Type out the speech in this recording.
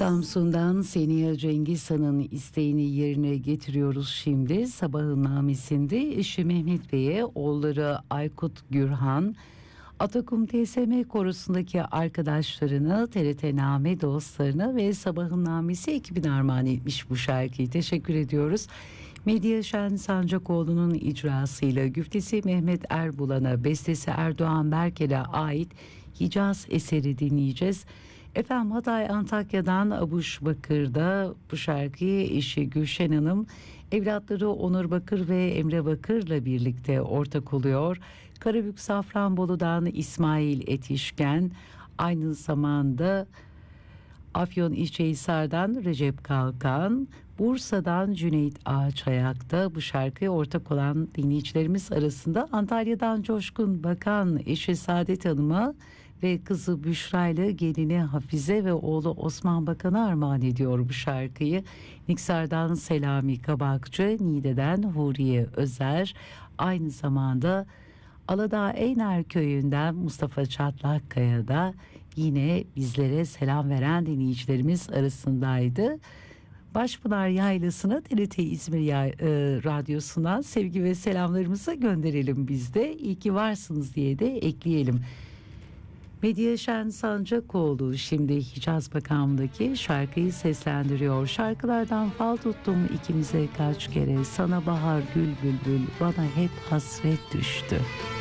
Samsun'dan Seniha Cengiz Han'ın isteğini yerine getiriyoruz şimdi. Sabahın namesinde eşi Mehmet Bey'e, oğulları Aykut Gürhan, Atakum TSM Korosu'ndaki arkadaşlarını, TRT Name dostlarına ve Sabahın Namesi ekibine armağan etmiş bu şarkıyı. Teşekkür ediyoruz. Medya Şen Sancakoğlu'nun icrasıyla güftesi Mehmet Erbulan'a, bestesi Erdoğan Berkel'e ait Hicaz eseri dinleyeceğiz. Efendim, Hatay Antakya'dan Abuş Bakır'da bu şarkıyı eşi Gülşen Hanım, evlatları Onur Bakır ve Emre Bakır'la birlikte ortak oluyor. Karabük Safranbolu'dan İsmail Etişken, aynı zamanda Afyonkarahisar'dan Recep Kalkan, Bursa'dan Cüneyt Ağaçayak'ta bu şarkıya ortak olan dinleyicilerimiz arasında. Antalya'dan Coşkun Bakan eşi Saadet Hanım'a ve kızı Büşra ile gelini Hafize ve oğlu Osman Bakan'a armağan ediyor bu şarkıyı. Niksar'dan Selami Kabakçı, Niğde'den Huriye Özer, aynı zamanda Aladağ Eyner Köyü'nden Mustafa Çatlakkaya da yine bizlere selam veren dinleyicilerimiz arasındaydı. Başpınar Yaylası'na TRT İzmir Radyosu'ndan sevgi ve selamlarımızı gönderelim biz de. İyi ki varsınız diye de ekleyelim. Medya Şen Sancakoğlu şimdi Hicaz makamındaki şarkıyı seslendiriyor. Şarkılardan fal tuttum ikimize kaç kere, sana bahar gül bülbül, bana hep hasret düştü.